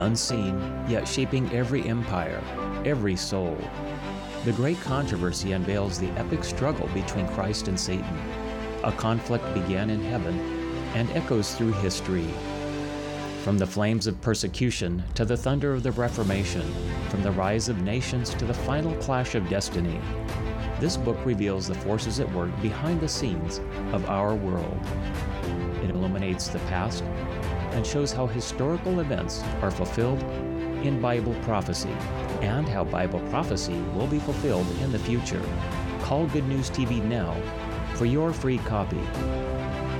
unseen, yet shaping every empire, every soul. The Great Controversy unveils the epic struggle between Christ and Satan. A conflict began in heaven and echoes through history. From the flames of persecution to the thunder of the Reformation, from the rise of nations to the final clash of destiny, this book reveals the forces at work behind the scenes of our world. It illuminates the past and shows how historical events are fulfilled in Bible prophecy and how Bible prophecy will be fulfilled in the future. Call Good News TV now for your free copy.